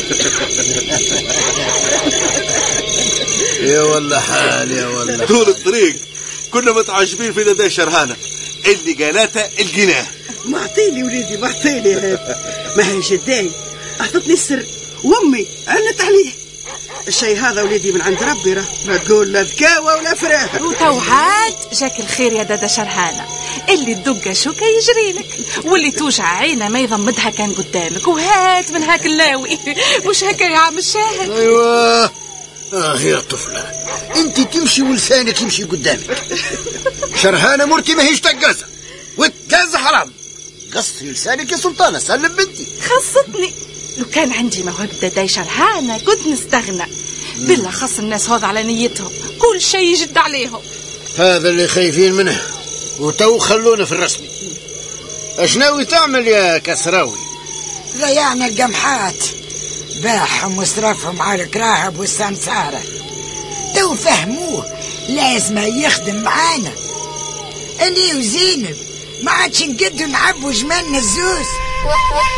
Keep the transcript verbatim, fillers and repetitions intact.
يا والله حال يا والله. طول الطريق كنا متعجبين في دادا شرهانة اللي قالته القناه. ما اعطيني وليدي ما اعطيني هذا، ما هي جداي اعطتني السر وامي عنت عليه. الشيء هذا وليدي من عند ربي، راه ما تقول لا ذكاوة ولا فراخ. وتوعاد جاك الخير يا دادا شرهانة، اللي تدق شوكة يجريلك، واللي توجع عينه ما يضمدها كان قدامك، وهات من هاك اللاوي. مش هكا يا عم الشاهد؟ ايوه اه يا طفلة، انت تمشي ولسانك يمشي قدامك. شرهانة مرتي ما هيش تقازة، والتقازة حرام. قصي لسانك يا سلطانة، سلم بنتي. خصتني لو كان عندي موهبة داداي شرهانة كنت نستغنى. بالله خص الناس هذا على نيتهم، كل شيء يجد عليهم. هذا اللي خايفين منه، وتو خلونا في الرسمي. اش ناوي تعمل يا كسراوي؟ ضيعنا القمحات، باعهم وصرفهم على الكراهب والسمسارة. تو فهموه لازم يخدم معانا. اني وزينب ما عادش نقدر نعبوا جمالنا الزوز.